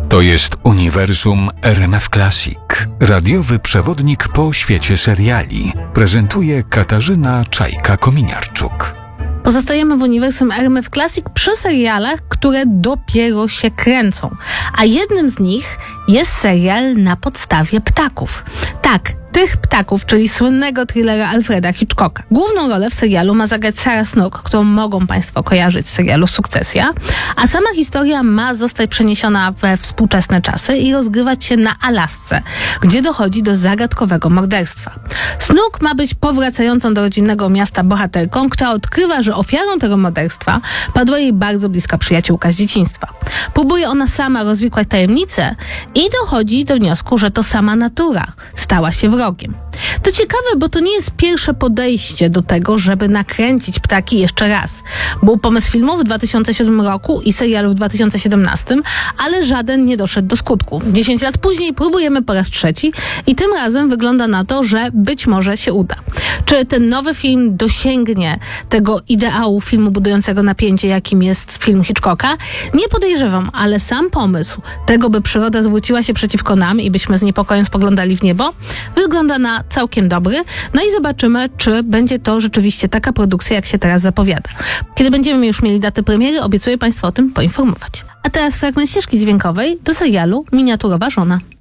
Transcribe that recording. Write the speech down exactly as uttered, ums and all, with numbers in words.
To jest uniwersum R M F Classic. Radiowy przewodnik po świecie seriali. Prezentuje Katarzyna Czajka-Kominiarczuk. Pozostajemy w uniwersum R M F Classic przy serialach, które dopiero się kręcą. A jednym z nich jest serial na podstawie ptaków. Tak, tych ptaków, czyli słynnego thrillera Alfreda Hitchcocka. Główną rolę w serialu ma zagrać Sarah Snook, którą mogą Państwo kojarzyć z serialu Sukcesja, a sama historia ma zostać przeniesiona we współczesne czasy i rozgrywać się na Alasce, gdzie dochodzi do zagadkowego morderstwa. Snook ma być powracającą do rodzinnego miasta bohaterką, która odkrywa, że ofiarą tego morderstwa padła jej bardzo bliska przyjaciółka z dzieciństwa. Próbuje ona sama rozwikłać tajemnicę i dochodzi do wniosku, że to sama natura stała się wrogiem. To ciekawe, bo to nie jest pierwsze podejście do tego, żeby nakręcić ptaki jeszcze raz. Był pomysł filmu w dwa tysiące siódmym roku i serialu w dwa tysiące siedemnastym, ale żaden nie doszedł do skutku. Dziesięć lat później próbujemy po raz trzeci i tym razem wygląda na to, że być może się uda. Czy ten nowy film dosięgnie tego ideału filmu budującego napięcie, jakim jest film Hitchcocka? Nie podejrzewam, ale sam pomysł tego, by przyroda zwróciła się przeciwko nam i byśmy z niepokojem spoglądali w niebo, wygląda na całkiem dobry. No i zobaczymy, czy będzie to rzeczywiście taka produkcja, jak się teraz zapowiada. Kiedy będziemy już mieli datę premiery, obiecuję Państwu o tym poinformować. A teraz fragment ścieżki dźwiękowej do serialu Miniaturowa żona.